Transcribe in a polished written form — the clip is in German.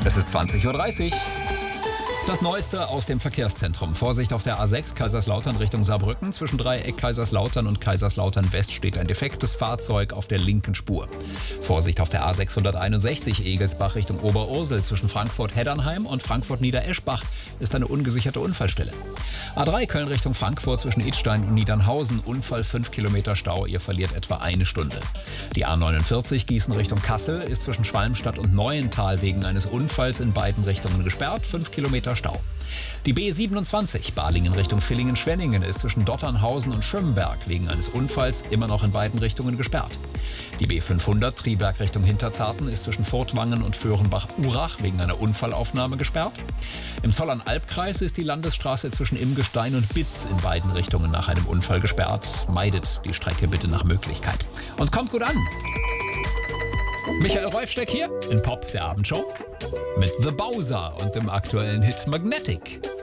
Es ist 20:30 Uhr. Das Neueste aus dem Verkehrszentrum. Vorsicht auf der A6 Kaiserslautern Richtung Saarbrücken. Zwischen Dreieck Kaiserslautern und Kaiserslautern West steht ein defektes Fahrzeug auf der linken Spur. Vorsicht auf der A661 Egelsbach Richtung Oberursel. Zwischen Frankfurt-Heddernheim und Frankfurt-Niedereschbach ist eine ungesicherte Unfallstelle. A3 Köln Richtung Frankfurt zwischen Idstein und Niedernhausen. Unfall, 5 Kilometer Stau. Ihr verliert etwa eine Stunde. Die A49 Gießen Richtung Kassel ist zwischen Schwalmstadt und Neuental wegen eines Unfalls in beiden Richtungen gesperrt. 5 Kilometer Stau. Die B27 Balingen Richtung Villingen-Schwenningen ist zwischen Dotternhausen und Schömberg wegen eines Unfalls immer noch in beiden Richtungen gesperrt. Die B500 Triberg Richtung Hinterzarten ist zwischen Furtwangen und Föhrenbach-Urach wegen einer Unfallaufnahme gesperrt. Im Zollern-Albkreis ist die Landesstraße zwischen Imgestein und Bitz in beiden Richtungen nach einem Unfall gesperrt. Meidet die Strecke bitte nach Möglichkeit. Und kommt gut an! Michael Reufsteck hier in Pop, der Abendshow, mit The Bowser und dem aktuellen Hit Magnetic.